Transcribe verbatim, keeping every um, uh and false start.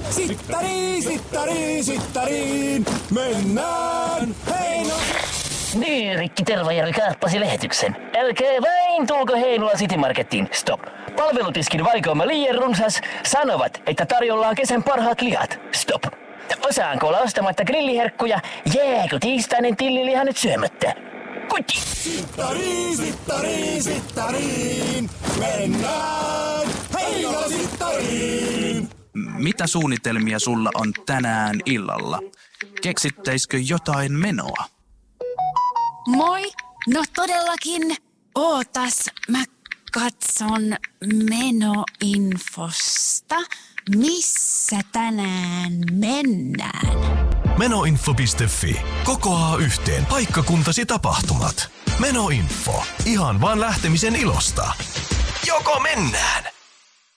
Sittari, sittari, sittariin, mennään Heino. Niin, Rikki Tervajärvi kaappasi lähetyksen. Älkää vain tulko Heinola City Marketiin. Stop. Palvelutiskin valikoima liian runsas. Sanovat, että tarjolla on kesän parhaat lihat. Stop. Osaanko olla ostamatta grilliherkkuja? Jääkö tiistainen tilliliha nyt syömättä? Kuti! Sittari, sittari, sittariin, mennään Heinola Sittariin. Mitä suunnitelmia sulla on tänään illalla? Keksittäisikö jotain menoa? Moi! No todellakin. Ootas, mä katson menoinfosta. Missä tänään mennään? Menoinfo piste fi. Kokoaa yhteen paikkakuntasi tapahtumat. Menoinfo. Ihan vaan lähtemisen ilosta. Joko mennään